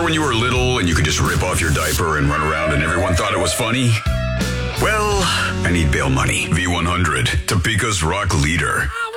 when you were little and you could just rip off your diaper and run around and everyone thought it was funny? Well, I need bail money. V100, Topeka's rock leader.